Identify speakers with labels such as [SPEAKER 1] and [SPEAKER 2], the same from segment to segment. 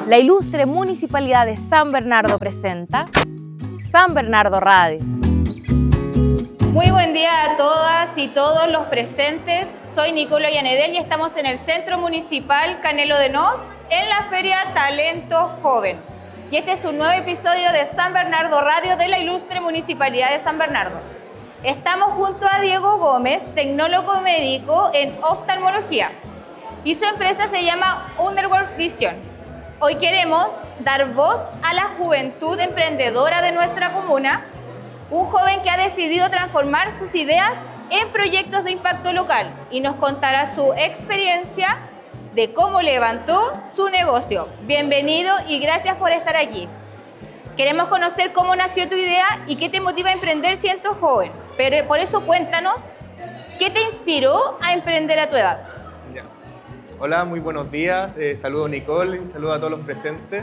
[SPEAKER 1] La ilustre Municipalidad de San Bernardo presenta San Bernardo Radio.
[SPEAKER 2] Muy buen día a todas y todos los presentes. Soy Nicolo Yanedel y estamos en el Centro Municipal Canelo de Nos, en la Feria Talento Joven. Y este es un nuevo episodio de San Bernardo Radio de la ilustre Municipalidad de San Bernardo. Estamos junto a Diego Gómez, tecnólogo médico en oftalmología, y su empresa se llama Underworld Vision. Hoy queremos dar voz a la juventud emprendedora de nuestra comuna, un joven que ha decidido transformar sus ideas en proyectos de impacto local y nos contará su experiencia de cómo levantó su negocio. Bienvenido y gracias por estar aquí. Queremos conocer cómo nació tu idea y qué te motiva a emprender siendo joven. Pero por eso cuéntanos, ¿qué te inspiró a emprender a tu edad?
[SPEAKER 3] Ya. Hola, muy buenos días. Saludo a Nicole y saludo a todos los presentes.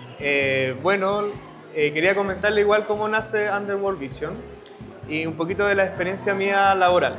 [SPEAKER 3] Quería comentarle igual cómo nace Underworld Vision y un poquito de la experiencia mía laboral.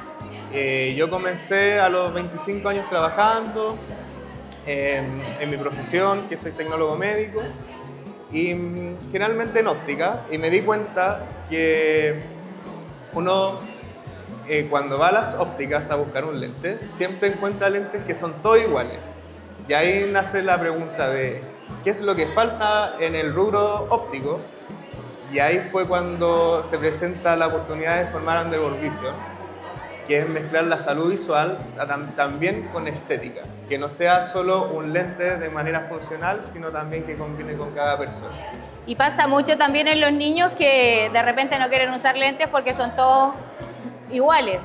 [SPEAKER 3] Yo comencé a los 25 años trabajando en mi profesión, que soy tecnólogo médico, y generalmente en óptica, y me di cuenta que uno cuando va a las ópticas a buscar un lente, siempre encuentra lentes que son todos iguales. Y ahí nace la pregunta de ¿qué es lo que falta en el rubro óptico? Y ahí fue cuando se presenta la oportunidad de formar Underworld Vision, que es mezclar la salud visual también con estética, que no sea solo un lente de manera funcional, sino también que combine con cada persona.
[SPEAKER 2] Y pasa mucho también en los niños que de repente no quieren usar lentes porque son todos iguales.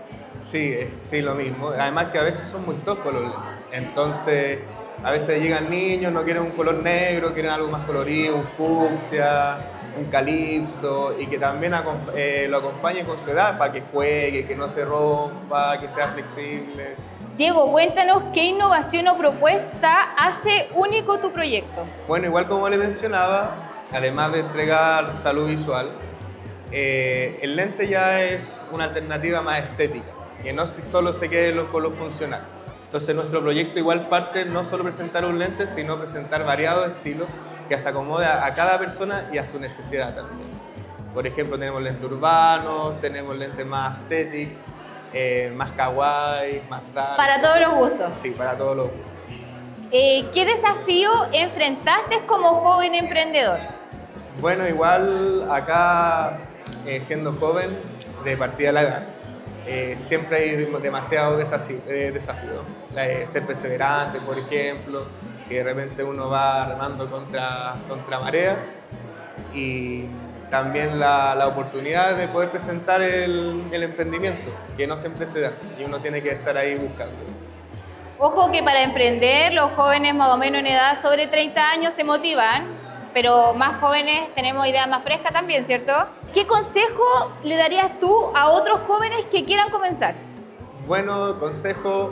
[SPEAKER 3] Sí, lo mismo. Además que a veces son muy toscos los lentes. Entonces, a veces llegan niños, no quieren un color negro, quieren algo más colorido, un fucsia, un calipso, y que también lo acompañe con su edad para que juegue, que no se rompa, que sea flexible.
[SPEAKER 2] Diego, cuéntanos qué innovación o propuesta hace único tu proyecto.
[SPEAKER 3] Bueno, igual como le mencionaba, además de entregar salud visual, el lente ya es una alternativa más estética, que no solo se quede con lo funcional. Entonces nuestro proyecto igual parte no solo presentar un lente, sino presentar variados estilos que se acomode a cada persona y a su necesidad también. Por ejemplo, tenemos lentes urbanos, tenemos lentes más estéticos, más kawaii, más dark.
[SPEAKER 2] Para todos los gustos.
[SPEAKER 3] Sí, para todos los gustos.
[SPEAKER 2] ¿Qué desafío enfrentaste como joven emprendedor?
[SPEAKER 3] Bueno, igual acá, siendo joven, de partida la edad, siempre hay demasiados desafíos. Ser perseverante, por ejemplo, que de repente uno va remando contra marea, y también la oportunidad de poder presentar el emprendimiento, que no siempre se da, y uno tiene que estar ahí buscando.
[SPEAKER 2] Ojo que para emprender los jóvenes más o menos en edad sobre 30 años se motivan, pero más jóvenes tenemos ideas más frescas también, ¿cierto? ¿Qué consejo le darías tú a otros jóvenes que quieran comenzar?
[SPEAKER 3] Bueno, consejo,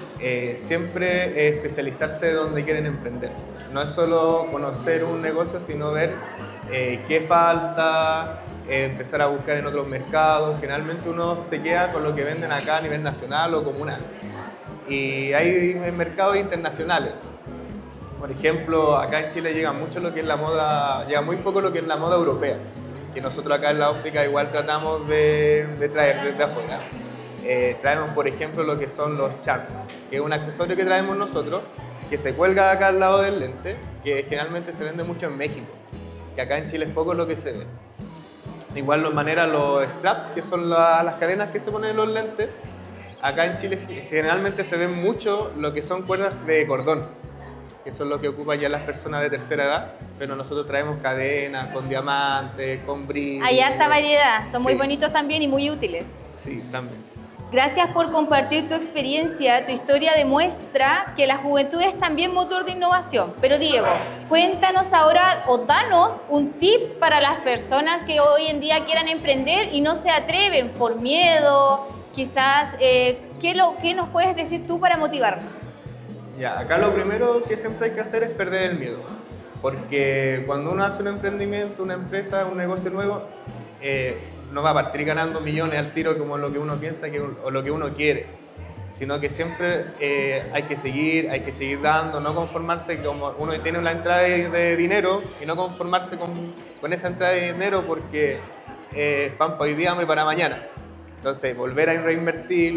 [SPEAKER 3] siempre especializarse donde quieren emprender. No es solo conocer un negocio, sino ver qué falta, empezar a buscar en otros mercados. Generalmente uno se queda con lo que venden acá a nivel nacional o comunal. Y hay mercados internacionales. Por ejemplo, acá en Chile llega mucho lo que es la moda, llega muy poco lo que es la moda europea, que nosotros acá en la óptica igual tratamos de traer desde afuera. Traemos, por ejemplo, lo que son los charms, que es un accesorio que traemos nosotros, que se cuelga acá al lado del lente, que generalmente se vende mucho en México, que acá en Chile es poco lo que se ve. Igual de manera los straps, que son las cadenas que se ponen en los lentes, acá en Chile generalmente se ven mucho lo que son cuerdas de cordón, que son lo que ocupan ya las personas de tercera edad, pero nosotros traemos cadenas con diamantes, con brillo.
[SPEAKER 2] Hay harta variedad, son muy
[SPEAKER 3] Sí.
[SPEAKER 2] bonitos también y muy útiles.
[SPEAKER 3] Sí, también.
[SPEAKER 2] Gracias por compartir tu experiencia. Tu historia demuestra que la juventud es también motor de innovación. Pero Diego, cuéntanos ahora o danos un tips para las personas que hoy en día quieran emprender y no se atreven por miedo, quizás. ¿Qué nos puedes decir tú para motivarnos?
[SPEAKER 3] Ya, acá lo primero que siempre hay que hacer es perder el miedo, porque cuando uno hace un emprendimiento, una empresa, un negocio nuevo, no va a partir ganando millones al tiro como lo que uno piensa o lo que uno quiere, sino que siempre hay que seguir dando, no conformarse como uno tiene una entrada de dinero y no conformarse con esa entrada de dinero porque pan para hoy día, hambre para mañana. Entonces, volver a reinvertir,